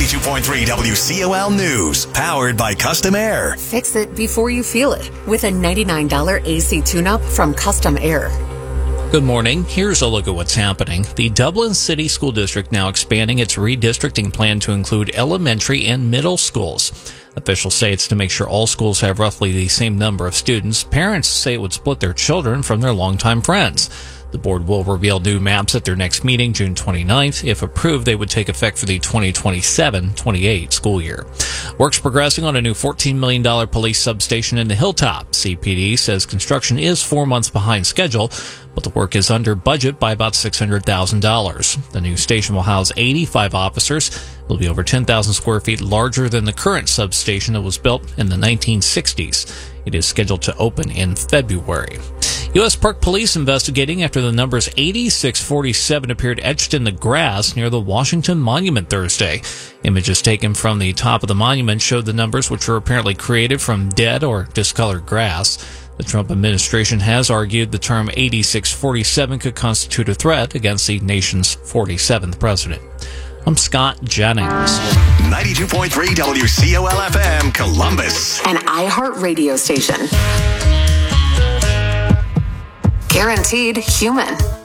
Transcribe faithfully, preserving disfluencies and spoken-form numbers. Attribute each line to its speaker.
Speaker 1: ninety-two point three W C O L News, powered by Custom Air.
Speaker 2: Fix it before you feel it with a ninety-nine dollars A C tune-up from Custom Air.
Speaker 3: Good morning. Here's a look at what's happening. The Dublin City School District now expanding its redistricting plan to include elementary and middle schools. Officials say it's to make sure all schools have roughly the same number of students. Parents say it would split their children from their longtime friends. The board will reveal new maps at their next meeting, June twenty-ninth. If approved, they would take effect for the twenty twenty-seven twenty-eight school year. Work's progressing on a new fourteen million dollars police substation in the Hilltop. C P D says construction is four months behind schedule, but the work is under budget by about six hundred thousand dollars. The new station will house eighty-five officers. It will be over ten thousand square feet larger than the current substation that was built in the nineteen sixties. It is scheduled to open in February. U S Park Police investigating after the numbers eighty-six forty-seven appeared etched in the grass near the Washington Monument Thursday. Images taken from the top of the monument showed the numbers, which were apparently created from dead or discolored grass. The Trump administration has argued the term eighty-six forty-seven could constitute a threat against the nation's forty-seventh president. I'm Scott Jennings.
Speaker 1: ninety-two point three W C O L F M, Columbus.
Speaker 2: An iHeart radio station. Guaranteed human.